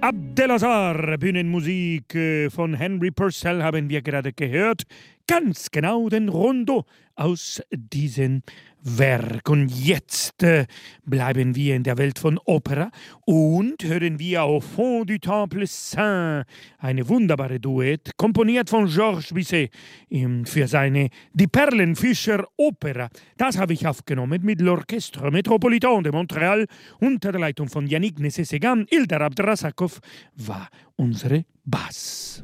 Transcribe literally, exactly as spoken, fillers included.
Abdelazar, Bühnenmusik äh, von Henry Purcell haben wir gerade gehört. Ganz genau den Rondo aus diesem Werk. Und jetzt äh, bleiben wir in der Welt von Opera und hören wir Au fond du Temple Saint, eine wunderbare Duett, komponiert von Georges Bizet ähm, für seine Die Perlenfischer Opera. Das habe ich aufgenommen mit l'Orchestre Metropolitain de Montréal unter der Leitung von Yannick Nézet-Séguin. Ildar Abdrasakov war unsere Bass.